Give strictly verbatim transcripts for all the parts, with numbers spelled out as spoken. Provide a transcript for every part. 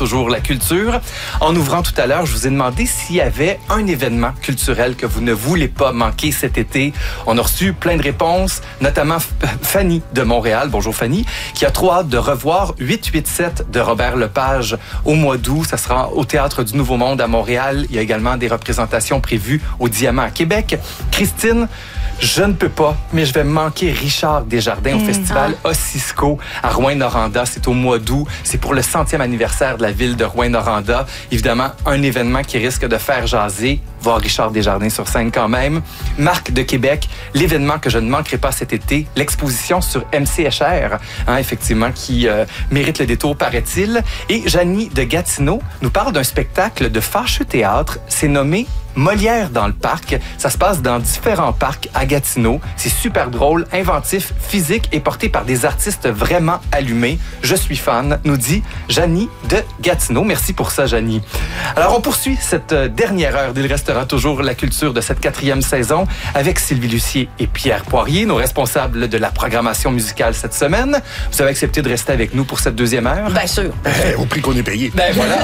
toujours la culture. En ouvrant tout à l'heure, je vous ai demandé s'il y avait un événement culturel que vous ne voulez pas manquer cet été. On a reçu plein de réponses, notamment Fanny de Montréal. Bonjour Fanny, qui a trop hâte de revoir huit huit sept de Robert Lepage au mois d'août. Ça sera au Théâtre du Nouveau Monde à Montréal. Il y a également des représentations prévues au Diamant à Québec. Christine, je ne peux pas, mais je vais manquer Richard Desjardins mmh. au festival ah. Ossisco à Rouyn-Noranda. C'est au mois d'août. C'est pour le centième anniversaire de la ville de Rouyn-Noranda. Évidemment, un événement qui risque de faire jaser. Voir Richard Desjardins sur scène quand même. Marc de Québec, l'événement que je ne manquerai pas cet été, l'exposition sur M C H R, hein, effectivement, qui euh, mérite le détour, paraît-il. Et Janie de Gatineau nous parle d'un spectacle de Fâcheux Théâtre. C'est nommé Molière dans le parc. Ça se passe dans différents parcs à Gatineau. C'est super drôle, inventif, physique et porté par des artistes vraiment allumés. Je suis fan, nous dit Janie de Gatineau. Merci pour ça, Janie. Alors, on poursuit cette dernière heure d'Il restera toujours la culture de cette quatrième saison avec Sylvie Lucier et Pierre Poirier, nos responsables de la programmation musicale cette semaine. Vous avez accepté de rester avec nous pour cette deuxième heure? Bien sûr. Ben, au prix qu'on est payé. Ben voilà.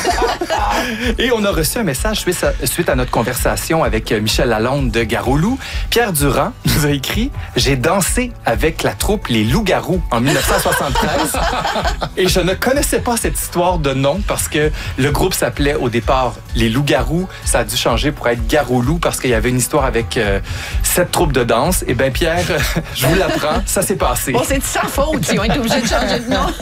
Et on a reçu un message suite à, suite à notre conversation avec Michel Lalonde de Garoulou. Pierre Durand nous a écrit « J'ai dansé avec la troupe Les Loups-Garous en dix-neuf cent soixante-treize et je ne connaissais pas cette histoire de nom parce que le groupe s'appelait au départ Les Loups-Garous. Ça a dû changer pour être Garoulou parce qu'il y avait une histoire avec euh, cette troupe de danse. Et bien, Pierre, je vous l'apprends, ça s'est passé. Bon, c'est de sa faute si on est obligé de changer de nom.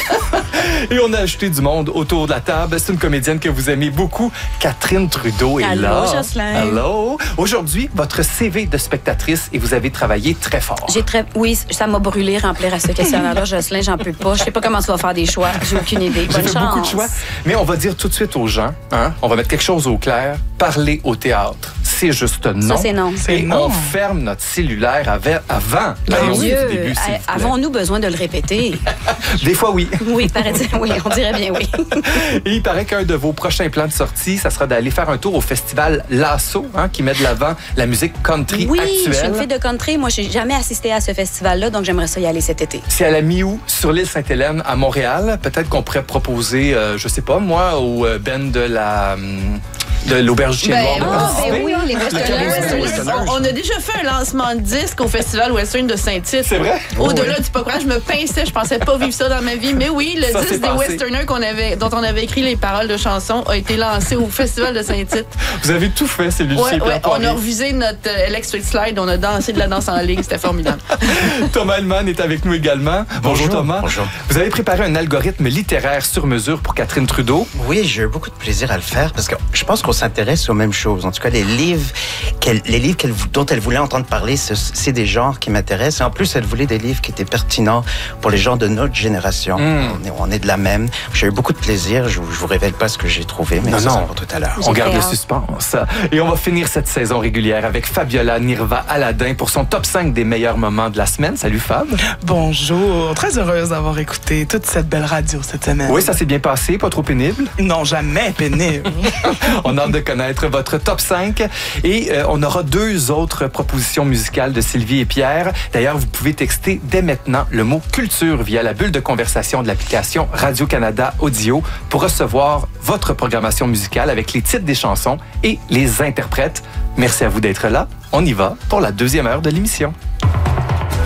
Et on a ajouté du monde autour de la table. C'est une comédienne que vous aimez beaucoup. Catherine Trudeau est Allô, là. Allô, Jocelyn. Allô. Aujourd'hui, votre C V de spectatrice et vous avez travaillé très fort. J'ai très... Oui, ça m'a brûlé remplir à ce questionnaire-là, Jocelyn. J'en peux pas. Je sais pas comment tu vas faire des choix. J'ai aucune idée. Bonne J'ai fait chance. beaucoup de choix. Mais on va dire tout de suite aux gens, hein, on va mettre quelque chose au clair. Parler au théâtre, c'est juste non. Ça, c'est non. Et non. on ferme notre cellulaire avant, avant Mon Dieu, du début, s'il vous plaît. Avons-nous besoin de le répéter? Des fois, oui. Oui, paraît-il, oui, on dirait bien oui. Et il paraît qu'un de vos prochains plans de sortie, ça sera d'aller faire un tour au festival Lasso, hein, qui met de l'avant la musique country oui, actuelle. Oui, je suis une fille de country. Moi, je n'ai jamais assisté à ce festival-là, donc j'aimerais ça y aller cet été. C'est à la mi-août, sur l'île Sainte-Hélène, à Montréal. Peut-être qu'on pourrait proposer, euh, je sais pas, moi, au euh, Ben de la... Hum, de l'Auberge du Chien ben, Noir. Oh, ben oui, les Westerners. On, on a déjà fait un lancement de disque au Festival Western de Saint-Tite. C'est vrai? Au-delà oui. du pop rock, je me pinçais, je pensais pas vivre ça dans ma vie. Mais oui, le ça disque des Westerners qu'on avait, dont on avait écrit les paroles de chansons a été lancé au Festival de Saint-Tite. Vous avez tout fait, c'est Lucie. Ouais, ouais, on a revisé notre euh, Electric Slide, on a dansé de la danse en ligne, c'était formidable. Thomas Hellman est avec nous également. Bonjour, Bonjour Thomas. Bonjour. Vous avez préparé un algorithme littéraire sur mesure pour Catherine Trudeau. Oui, j'ai eu beaucoup de plaisir à le faire parce que je pense qu'on s'intéresse aux mêmes choses. En tout cas, les livres, qu'elle, les livres qu'elle, dont elle voulait entendre parler, c'est, c'est des genres qui m'intéressent. Et en plus, elle voulait des livres qui étaient pertinents pour les gens de notre génération. Mm. On, est, on est de la même. J'ai eu beaucoup de plaisir. Je ne vous révèle pas ce que j'ai trouvé, mais non, ça, non. ça va tout à l'heure. On garde le suspense. Et on va finir cette saison régulière avec Fabiola Nirva Aladin pour son top cinq des meilleurs moments de la semaine. Salut Fab. Bonjour. Très heureuse d'avoir écouté toute cette belle radio cette semaine. Oui, ça s'est bien passé. Pas trop pénible? Non, jamais pénible. On a hâte de connaître votre top cinq. Et euh, on aura deux autres propositions musicales de Sylvie et Pierre. D'ailleurs, vous pouvez texter dès maintenant le mot culture via la bulle de conversation de l'application Radio-Canada Audio pour recevoir votre programmation musicale avec les titres des chansons et les interprètes. Merci à vous d'être là. On y va pour la deuxième heure de l'émission.